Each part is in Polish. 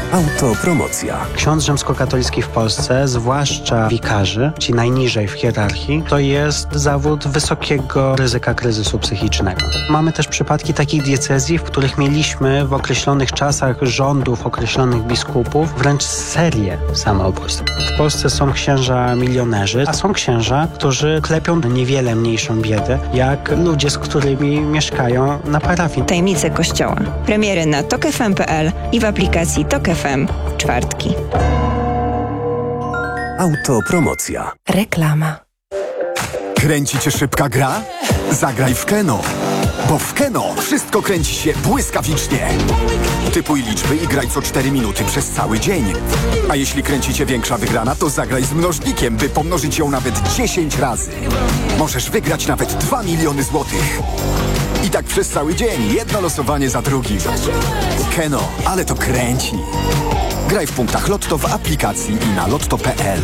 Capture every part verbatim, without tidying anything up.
Autopromocja. Ksiądz rzymskokatolicki w Polsce, zwłaszcza wikarzy, ci najniżej w hierarchii, to jest zawód wysokiego ryzyka kryzysu psychicznego. Mamy też przypadki takich diecezji, w których mieliśmy w określonych czasach rządów określonych biskupów wręcz serię samobójstw. W Polsce są księża milionerzy, a są księża, którzy klepią niewiele mniejszą biedę, jak ludzie, z którymi mieszkają na parafii. Tajemnice Kościoła. Premiery na tok f m kropka p l i w aplikacji Tok F M. Czwartki. Autopromocja. Reklama. Kręci cię szybka gra? Zagraj w Keno. Bo w Keno wszystko kręci się błyskawicznie. Typuj liczby i graj co cztery minuty przez cały dzień. A jeśli kręci cię większa wygrana, to zagraj z mnożnikiem, by pomnożyć ją nawet dziesięć razy. Możesz wygrać nawet dwa miliony złotych. I tak przez cały dzień, jedno losowanie za drugim. Keno, ale to kręci. Graj w punktach Lotto w aplikacji i na lotto kropka p l.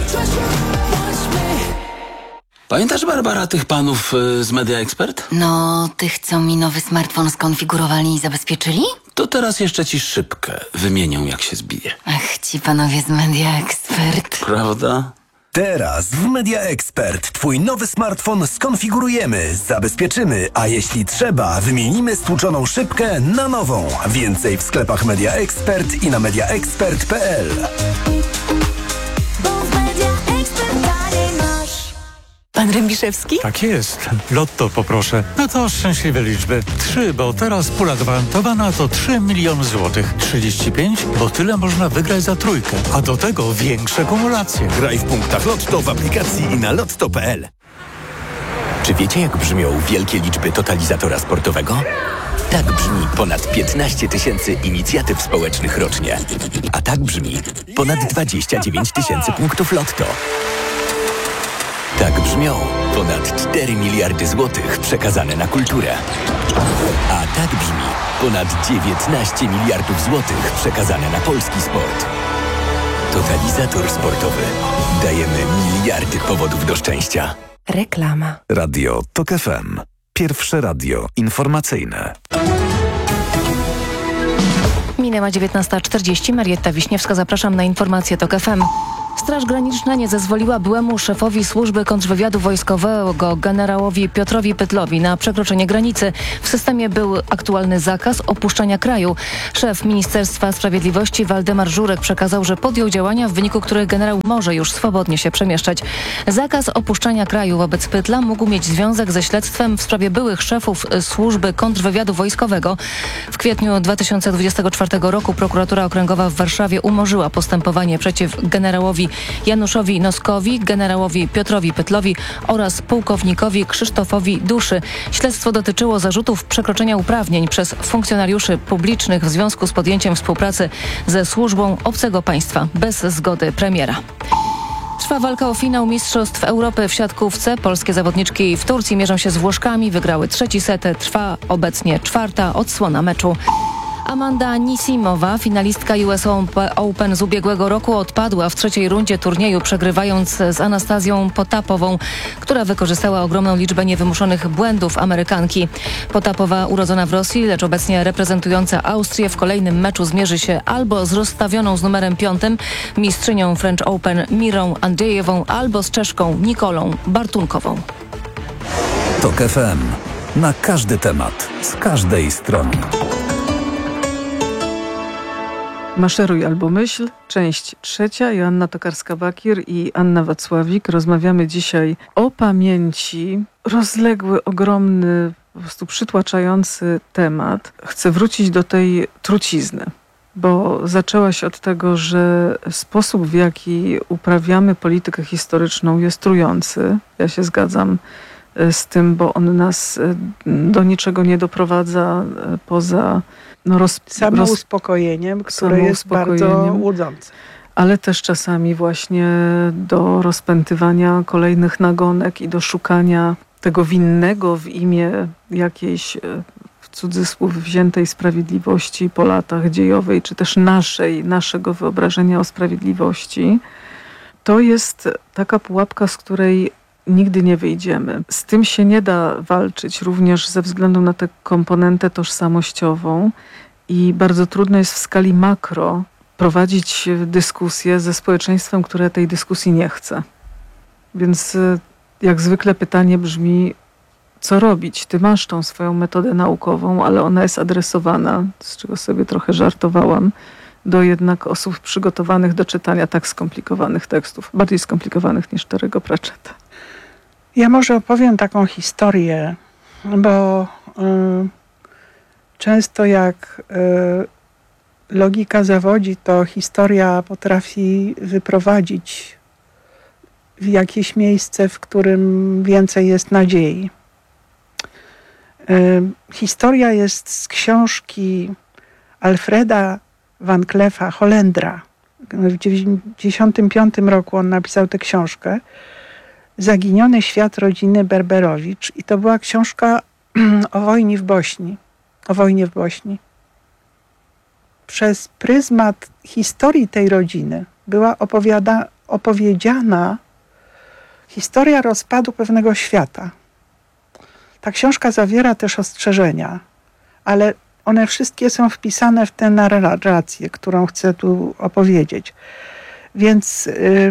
Pamiętasz, Barbara, tych panów y, z Media Expert? No, tych, co mi nowy smartfon skonfigurowali i zabezpieczyli? To teraz jeszcze ci szybkę wymienią, jak się zbije. Ach, ci panowie z Media Expert. Prawda? Teraz w Media Expert Twój nowy smartfon skonfigurujemy, zabezpieczymy, a jeśli trzeba, wymienimy stłuczoną szybkę na nową. Więcej w sklepach Media Expert i na media expert kropka p l. Pan Rębiszewski? Tak jest. Lotto poproszę. No to szczęśliwe liczby. Trzy, bo teraz pula gwarantowana to trzy miliony złotych. Trzydzieści pięć, bo tyle można wygrać za trójkę. A do tego większe kumulacje. Graj w punktach Lotto w aplikacji i na lotto kropka p l. Czy wiecie, jak brzmią wielkie liczby totalizatora sportowego? Tak brzmi ponad piętnaście tysięcy inicjatyw społecznych rocznie. A tak brzmi ponad dwadzieścia dziewięć tysięcy punktów Lotto. Tak brzmią ponad cztery miliardy złotych przekazane na kulturę. A tak brzmi ponad dziewiętnaście miliardów złotych przekazane na polski sport. Totalizator sportowy. Dajemy miliardy powodów do szczęścia. Reklama. Radio Tok F M. Pierwsze radio informacyjne. Minęła dziewiętnasta czterdzieści. Marietta Wiśniewska, zapraszam na informacje Tok F M. Straż Graniczna nie zezwoliła byłemu szefowi służby kontrwywiadu wojskowego generałowi Piotrowi Pytlowi na przekroczenie granicy. W systemie był aktualny zakaz opuszczania kraju. Szef Ministerstwa Sprawiedliwości Waldemar Żurek przekazał, że podjął działania, w wyniku których generał może już swobodnie się przemieszczać. Zakaz opuszczania kraju wobec Pytla mógł mieć związek ze śledztwem w sprawie byłych szefów służby kontrwywiadu wojskowego. W kwietniu dwa tysiące dwudziestego czwartego roku prokuratura okręgowa w Warszawie umorzyła postępowanie przeciw generałowi Januszowi Noskowi, generałowi Piotrowi Pytlowi oraz pułkownikowi Krzysztofowi Duszy. Śledztwo dotyczyło zarzutów przekroczenia uprawnień przez funkcjonariuszy publicznych w związku z podjęciem współpracy ze służbą obcego państwa bez zgody premiera. Trwa walka o finał Mistrzostw Europy w siatkówce. Polskie zawodniczki w Turcji mierzą się z Włoszkami. Wygrały trzeci set. Trwa obecnie czwarta odsłona meczu. Amanda Anisimowa, finalistka U S Open z ubiegłego roku, odpadła w trzeciej rundzie turnieju, przegrywając z Anastazją Potapową, która wykorzystała ogromną liczbę niewymuszonych błędów Amerykanki. Potapowa, urodzona w Rosji, lecz obecnie reprezentująca Austrię, w kolejnym meczu zmierzy się albo z rozstawioną z numerem piątym mistrzynią French Open Mirą Andrzejewą, albo z Czeszką Nikolą Bartunkową. Tok F M. Na każdy temat, z każdej strony. Maszeruj albo myśl, część trzecia. Joanna Tokarska-Bakir i Anna Wacławik. Rozmawiamy dzisiaj o pamięci. Rozległy, ogromny, po prostu przytłaczający temat. Chcę wrócić do tej trucizny, bo zaczęłaś od tego, że sposób, w jaki uprawiamy politykę historyczną, jest trujący. Ja się zgadzam z tym, bo on nas do niczego nie doprowadza poza no roz, samouspokojeniem, roz, które jest bardzo łudzące. Ale też czasami właśnie do rozpętywania kolejnych nagonek i do szukania tego winnego w imię jakiejś, w cudzysłów, wziętej sprawiedliwości po latach dziejowej, czy też naszej, naszego wyobrażenia o sprawiedliwości. To jest taka pułapka, z której nigdy nie wyjdziemy. Z tym się nie da walczyć, również ze względu na tę komponentę tożsamościową i bardzo trudno jest w skali makro prowadzić dyskusję ze społeczeństwem, które tej dyskusji nie chce. Więc jak zwykle pytanie brzmi, co robić? Ty masz tą swoją metodę naukową, ale ona jest adresowana, z czego sobie trochę żartowałam, do jednak osób przygotowanych do czytania tak skomplikowanych tekstów, bardziej skomplikowanych niż Terry'ego Pratchetta. Ja może opowiem taką historię, bo y, często jak y, logika zawodzi, to historia potrafi wyprowadzić w jakieś miejsce, w którym więcej jest nadziei. Y, historia jest z książki Alfreda van Cleef'a, Holendra. W dziewięćdziesiątym piątym roku on napisał tę książkę Zaginiony świat rodziny Berberowicz i to była książka o wojnie w Bośni, o wojnie w Bośni. Przez pryzmat historii tej rodziny była opowiada, opowiedziana historia rozpadu pewnego świata. Ta książka zawiera też ostrzeżenia, ale one wszystkie są wpisane w tę narrację, którą chcę tu opowiedzieć. Więc yy,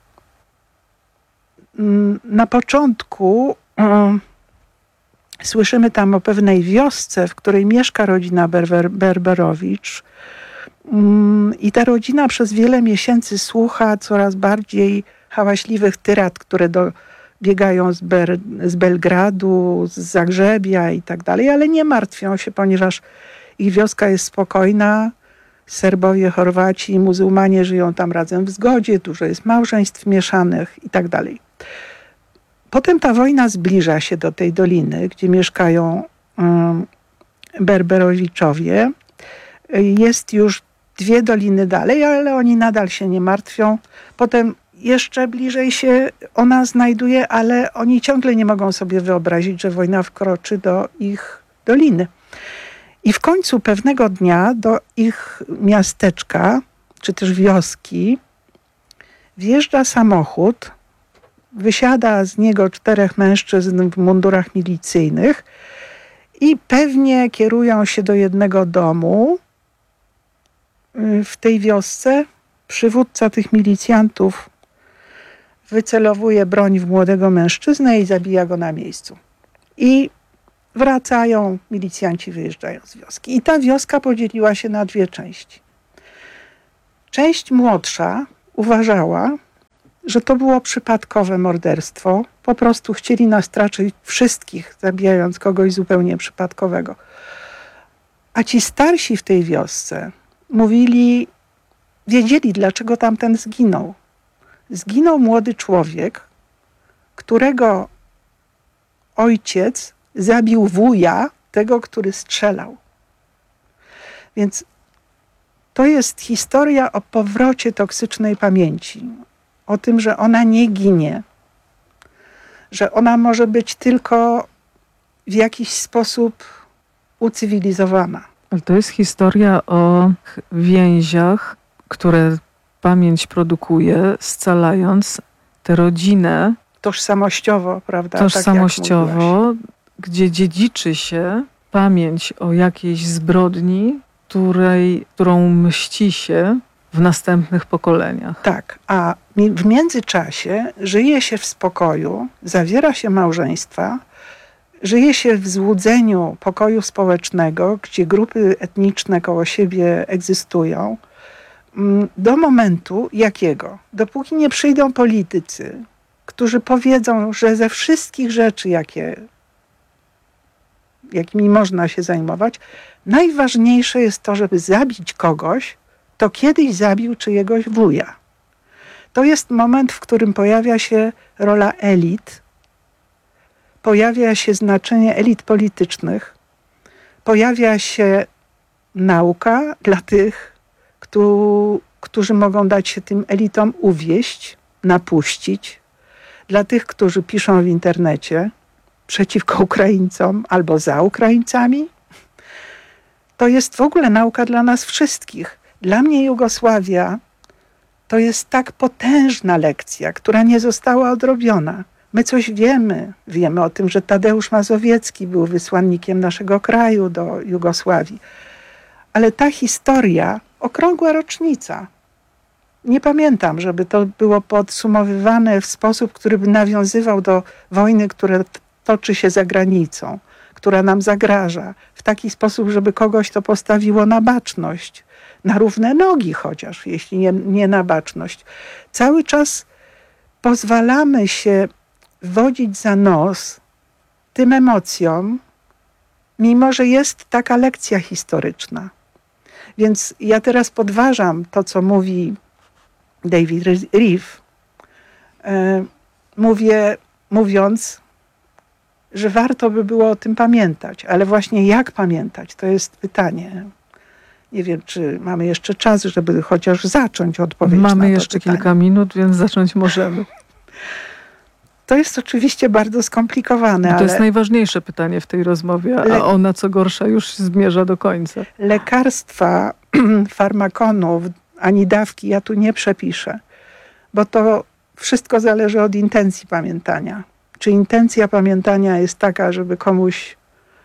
na początku y, słyszymy tam o pewnej wiosce, w której mieszka rodzina Berber, Berberowicz. Y, I ta rodzina przez wiele miesięcy słucha coraz bardziej hałaśliwych tyrad, które dobiegają z, Ber, z Belgradu, z Zagrzebia i tak dalej, ale nie martwią się, ponieważ ich wioska jest spokojna. Serbowie, Chorwaci i muzułmanie żyją tam razem w zgodzie, dużo jest małżeństw mieszanych i tak dalej. Potem ta wojna zbliża się do tej doliny, gdzie mieszkają um, Berberowiczowie. Jest już dwie doliny dalej, ale oni nadal się nie martwią. Potem jeszcze bliżej się ona znajduje, ale oni ciągle nie mogą sobie wyobrazić, że wojna wkroczy do ich doliny. I w końcu pewnego dnia do ich miasteczka, czy też wioski, wjeżdża samochód, wysiada z niego czterech mężczyzn w mundurach milicyjnych i pewnie kierują się do jednego domu w tej wiosce. Przywódca tych milicjantów wycelowuje broń w młodego mężczyznę i zabija go na miejscu. I wracają, milicjanci wyjeżdżają z wioski. I ta wioska podzieliła się na dwie części. Część młodsza uważała, że to było przypadkowe morderstwo. Po prostu chcieli nastraszyć wszystkich, zabijając kogoś zupełnie przypadkowego. A ci starsi w tej wiosce mówili, wiedzieli, dlaczego tamten zginął. Zginął młody człowiek, którego ojciec zabił wuja, tego, który strzelał. Więc to jest historia o powrocie toksycznej pamięci. O tym, że ona nie ginie. Że ona może być tylko w jakiś sposób ucywilizowana. Ale to jest historia o więziach, które pamięć produkuje, scalając tę rodzinę. Tożsamościowo, prawda? Tożsamościowo, tak gdzie dziedziczy się pamięć o jakiejś zbrodni, której, którą mści się w następnych pokoleniach. Tak, a w międzyczasie żyje się w spokoju, zawiera się małżeństwa, żyje się w złudzeniu pokoju społecznego, gdzie grupy etniczne koło siebie egzystują, do momentu jakiego? Dopóki nie przyjdą politycy, którzy powiedzą, że ze wszystkich rzeczy, jakie, jakimi można się zajmować, najważniejsze jest to, żeby zabić kogoś, kto kiedyś zabił czyjegoś wuja. To jest moment, w którym pojawia się rola elit, pojawia się znaczenie elit politycznych, pojawia się nauka dla tych, którzy mogą dać się tym elitom uwieść, napuścić, dla tych, którzy piszą w internecie przeciwko Ukraińcom albo za Ukraińcami. To jest w ogóle nauka dla nas wszystkich. Dla mnie Jugosławia to jest tak potężna lekcja, która nie została odrobiona. My coś wiemy. Wiemy o tym, że Tadeusz Mazowiecki był wysłannikiem naszego kraju do Jugosławii. Ale ta historia okrągła rocznica. Nie pamiętam, żeby to było podsumowywane w sposób, który by nawiązywał do wojny, która toczy się za granicą, która nam zagraża, w taki sposób, żeby kogoś to postawiło na baczność, na równe nogi chociaż, jeśli nie, nie na baczność. Cały czas pozwalamy się wodzić za nos tym emocjom, mimo że jest taka lekcja historyczna. Więc ja teraz podważam to, co mówi David Reeve. E, mówię, mówiąc, że warto by było o tym pamiętać, ale właśnie jak pamiętać, to jest pytanie. Nie wiem, czy mamy jeszcze czas, żeby chociaż zacząć odpowiedź na to Mamy jeszcze pytanie. kilka minut, więc zacząć możemy. To jest oczywiście bardzo skomplikowane, To ale jest najważniejsze pytanie w tej rozmowie, a Le- ona, co gorsza, już zmierza do końca. lekarstwa, farmakonów, ani dawki ja tu nie przepiszę, bo to wszystko zależy od intencji pamiętania. Czy intencja pamiętania jest taka, żeby komuś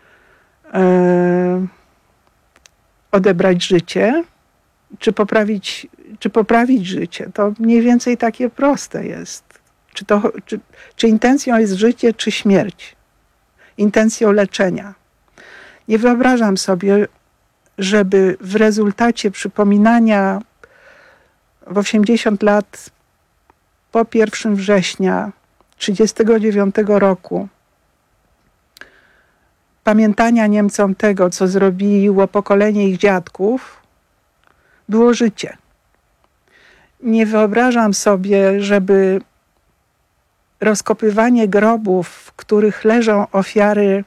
e, odebrać życie, czy poprawić, czy poprawić życie? To mniej więcej takie proste jest. Czy, to, czy, czy intencją jest życie, czy śmierć? Intencją leczenia. Nie wyobrażam sobie, żeby w rezultacie przypominania w osiemdziesiąt lat po pierwszego września trzydziestego dziewiątego roku pamiętania Niemcom tego, co zrobiło pokolenie ich dziadków, było życie. Nie wyobrażam sobie, żeby rozkopywanie grobów, w których leżą ofiary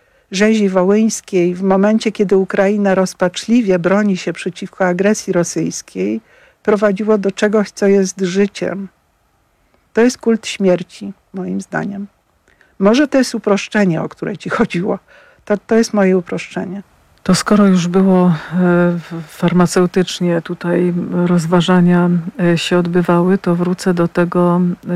rzezi wołyńskiej w momencie, kiedy Ukraina rozpaczliwie broni się przeciwko agresji rosyjskiej, prowadziło do czegoś, co jest życiem. To jest kult śmierci, moim zdaniem. Może to jest uproszczenie, o które ci chodziło. To, to jest moje uproszczenie. To skoro już było e, farmaceutycznie tutaj rozważania e, się odbywały, to wrócę do tego e,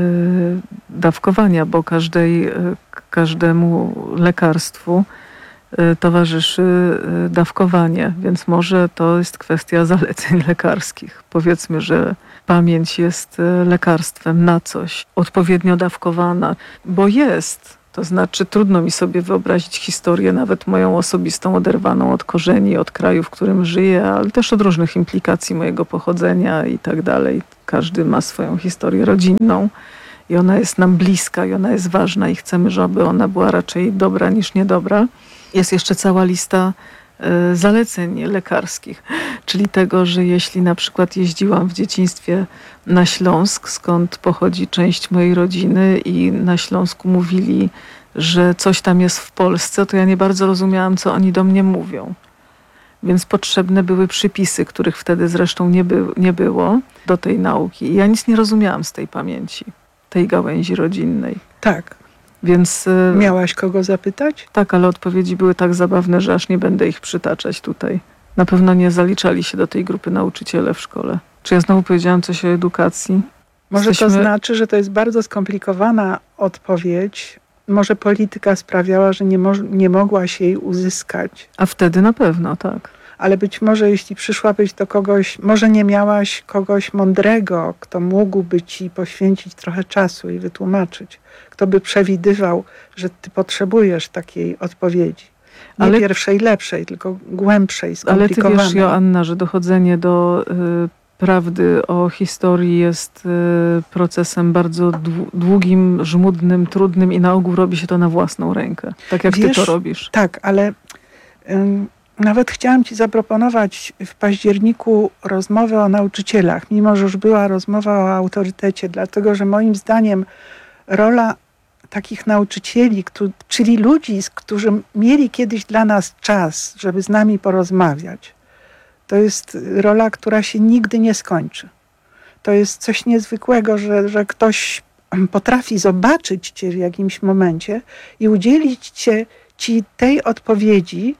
dawkowania, bo każdej, e, każdemu lekarstwu e, towarzyszy e, dawkowanie, więc może to jest kwestia zaleceń lekarskich. Powiedzmy, że pamięć jest e, lekarstwem na coś, odpowiednio dawkowana, bo jest. To znaczy trudno mi sobie wyobrazić historię, nawet moją osobistą, oderwaną od korzeni, od kraju, w którym żyję, ale też od różnych implikacji mojego pochodzenia i tak dalej. Każdy ma swoją historię rodzinną i ona jest nam bliska i ona jest ważna i chcemy, żeby ona była raczej dobra niż niedobra. Jest jeszcze cała lista y, zaleceń lekarskich, czyli tego, że jeśli na przykład jeździłam w dzieciństwie na Śląsk, skąd pochodzi część mojej rodziny i na Śląsku mówili, że coś tam jest w Polsce, to ja nie bardzo rozumiałam, co oni do mnie mówią. Więc potrzebne były przypisy, których wtedy zresztą nie, by, nie było do tej nauki. I ja nic nie rozumiałam z tej pamięci, tej gałęzi rodzinnej. Tak. Więc miałaś kogo zapytać? Tak, ale odpowiedzi były tak zabawne, że aż nie będę ich przytaczać tutaj. Na pewno nie zaliczali się do tej grupy nauczyciele w szkole. Czy ja znowu powiedziałam coś o edukacji? Może Jesteśmy... to znaczy, że to jest bardzo skomplikowana odpowiedź. Może polityka sprawiała, że nie, mo- nie mogłaś jej uzyskać. A wtedy na pewno, tak. Ale być może jeśli przyszłabyś do kogoś, może nie miałaś kogoś mądrego, kto mógłby ci poświęcić trochę czasu i wytłumaczyć. Kto by przewidywał, że ty potrzebujesz takiej odpowiedzi. Nie ale, pierwszej, lepszej, tylko głębszej, skomplikowanej. Ale ty wiesz, Joanna, że dochodzenie do y, prawdy o historii jest y, procesem bardzo długim, żmudnym, trudnym i na ogół robi się to na własną rękę. Tak jak wiesz, ty to robisz. Tak, ale y, nawet chciałam ci zaproponować w październiku rozmowę o nauczycielach, mimo że już była rozmowa o autorytecie, dlatego że moim zdaniem rola takich nauczycieli, którzy, czyli ludzi, którzy mieli kiedyś dla nas czas, żeby z nami porozmawiać, to jest rola, która się nigdy nie skończy. To jest coś niezwykłego, że, że ktoś potrafi zobaczyć cię w jakimś momencie i udzielić cię, ci tej odpowiedzi,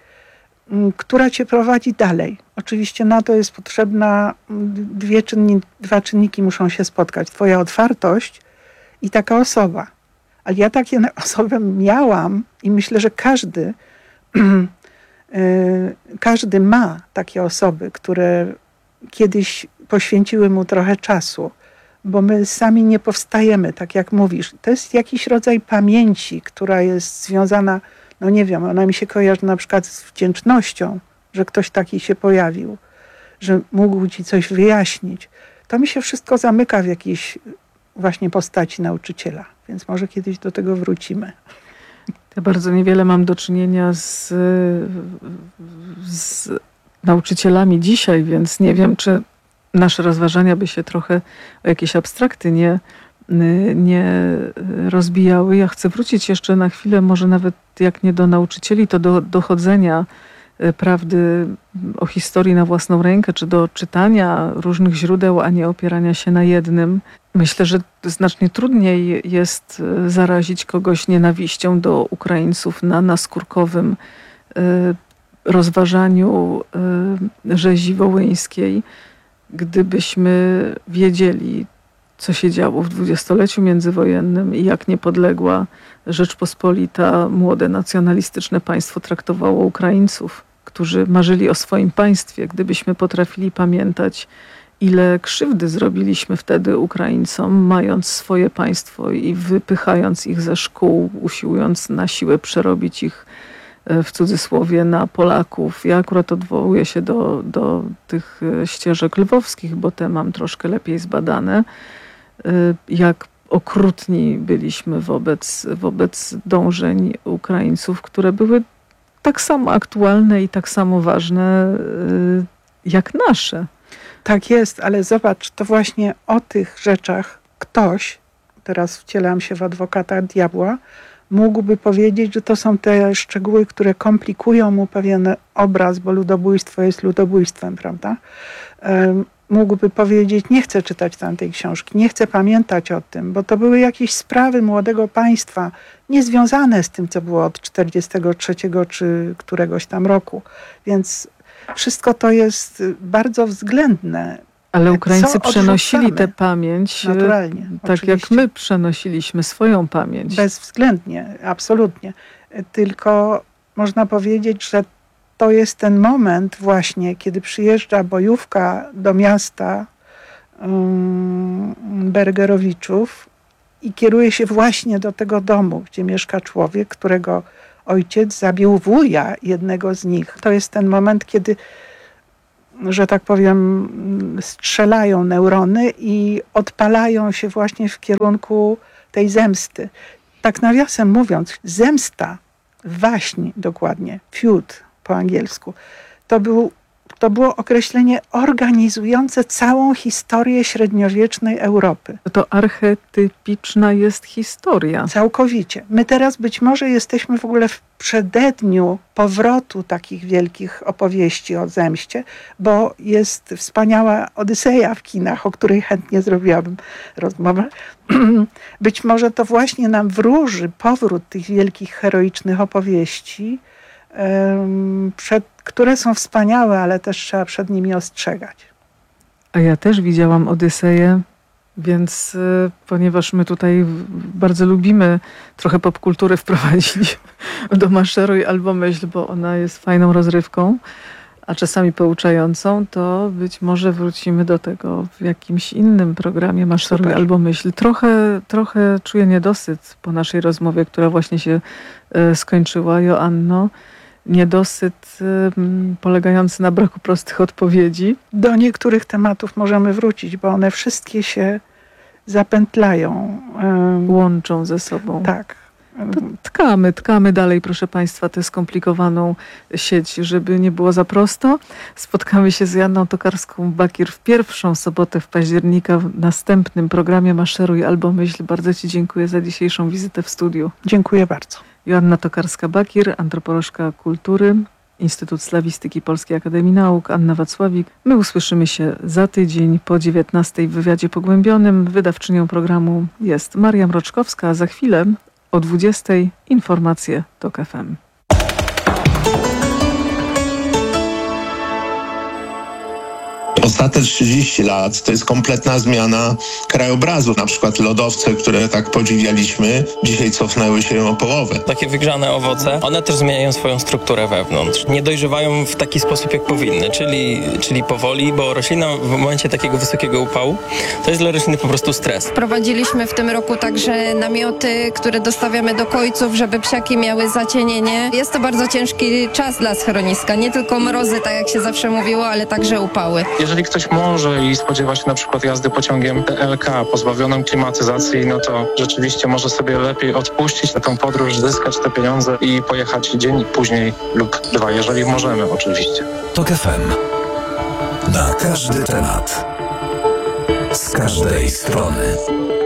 która cię prowadzi dalej. Oczywiście na to jest potrzebna, dwie czynni, dwa czynniki muszą się spotkać. Twoja otwartość i taka osoba. Ale ja takie osoby miałam i myślę, że każdy, każdy ma takie osoby, które kiedyś poświęciły mu trochę czasu, bo my sami nie powstajemy, tak jak mówisz. To jest jakiś rodzaj pamięci, która jest związana, no nie wiem, ona mi się kojarzy na przykład z wdzięcznością, że ktoś taki się pojawił, że mógł ci coś wyjaśnić. To mi się wszystko zamyka w jakiejś właśnie postaci nauczyciela, więc może kiedyś do tego wrócimy. Ja bardzo niewiele mam do czynienia z, z nauczycielami dzisiaj, więc nie wiem, czy nasze rozważania by się trochę o jakieś abstrakty nie, nie rozbijały. Ja chcę wrócić jeszcze na chwilę, może nawet jak nie do nauczycieli, to do dochodzenia prawdy o historii na własną rękę, czy do czytania różnych źródeł, a nie opierania się na jednym. Myślę, że znacznie trudniej jest zarazić kogoś nienawiścią do Ukraińców na naskórkowym rozważaniu rzezi wołyńskiej, gdybyśmy wiedzieli, co się działo w dwudziestoleciu międzywojennym i jak niepodległa Rzeczpospolita, młode nacjonalistyczne państwo traktowało Ukraińców, którzy marzyli o swoim państwie. Gdybyśmy potrafili pamiętać, ile krzywdy zrobiliśmy wtedy Ukraińcom, mając swoje państwo i wypychając ich ze szkół, usiłując na siłę przerobić ich w cudzysłowie na Polaków. Ja akurat odwołuję się do, do tych ścieżek lwowskich, bo te mam troszkę lepiej zbadane. Jak okrutni byliśmy wobec, wobec dążeń Ukraińców, które były tak samo aktualne i tak samo ważne jak nasze. Tak jest, ale zobacz, to właśnie o tych rzeczach ktoś, teraz wcielam się w adwokata diabła, mógłby powiedzieć, że to są te szczegóły, które komplikują mu pewien obraz, bo ludobójstwo jest ludobójstwem, prawda? Um, mógłby powiedzieć, nie chcę czytać tamtej książki, nie chcę pamiętać o tym, bo to były jakieś sprawy młodego państwa, niezwiązane z tym, co było od czterdziestego trzeciego czy któregoś tam roku. Więc wszystko to jest bardzo względne. Ale Ukraińcy przenosili tę pamięć, naturalnie, tak oczywiście. Jak my przenosiliśmy swoją pamięć. Bezwzględnie, absolutnie. Tylko można powiedzieć, że to jest ten moment właśnie, kiedy przyjeżdża bojówka do miasta um, Bergerowiczów i kieruje się właśnie do tego domu, gdzie mieszka człowiek, którego ojciec zabił wuja jednego z nich. To jest ten moment, kiedy, że tak powiem, strzelają neurony i odpalają się właśnie w kierunku tej zemsty. Tak nawiasem mówiąc, zemsta, waśń dokładnie, feud po angielsku, to, był, to było określenie organizujące całą historię średniowiecznej Europy. To archetypiczna jest historia. Całkowicie. My teraz być może jesteśmy w ogóle w przededniu powrotu takich wielkich opowieści o zemście, bo jest wspaniała Odyseja w kinach, o której chętnie zrobiłabym rozmowę. Być może to właśnie nam wróży powrót tych wielkich, heroicznych opowieści, przed, które są wspaniałe, ale też trzeba przed nimi ostrzegać. A ja też widziałam Odyseję, więc y, ponieważ my tutaj bardzo lubimy trochę popkultury wprowadzić do Maszeruj albo Myśl, bo ona jest fajną rozrywką, a czasami pouczającą, to być może wrócimy do tego w jakimś innym programie Maszeruj Super. albo Myśl. Trochę, trochę czuję niedosyt po naszej rozmowie, która właśnie się y, skończyła, Joanno. Niedosyt y, polegający na braku prostych odpowiedzi. Do niektórych tematów możemy wrócić, bo one wszystkie się zapętlają. Y, Łączą ze sobą. Tak. To tkamy, tkamy dalej, proszę Państwa, tę skomplikowaną sieć, żeby nie było za prosto. Spotkamy się z Joanną Tokarską-Bakir w pierwszą sobotę w października w następnym programie Maszeruj albo Myśl. Bardzo Ci dziękuję za dzisiejszą wizytę w studiu. Dziękuję bardzo. Joanna Tokarska-Bakir, antropolożka kultury, Instytut Slawistyki Polskiej Akademii Nauk, Anna Wacławik. My usłyszymy się za tydzień po dziewiętnastej w wywiadzie pogłębionym. Wydawczynią programu jest Maria Mroczkowska, a za chwilę o dwudziestej informacje TOK F M. Ostatnie trzydzieści lat to jest kompletna zmiana krajobrazu. Na przykład lodowce, które tak podziwialiśmy, dzisiaj cofnęły się o połowę. Takie wygrzane owoce, one też zmieniają swoją strukturę wewnątrz. Nie dojrzewają w taki sposób, jak powinny, czyli, czyli powoli, bo roślina w momencie takiego wysokiego upału to jest dla rośliny po prostu stres. Prowadziliśmy w tym roku także namioty, które dostawiamy do kojców, żeby psiaki miały zacienienie. Jest to bardzo ciężki czas dla schroniska. Nie tylko mrozy, tak jak się zawsze mówiło, ale także upały. Jeżeli ktoś może i spodziewa się na przykład jazdy pociągiem T L K pozbawionym klimatyzacji, no to rzeczywiście może sobie lepiej odpuścić taką podróż, zyskać te pieniądze i pojechać dzień później lub dwa, jeżeli możemy oczywiście. TOK F M. Na każdy temat. Z każdej strony.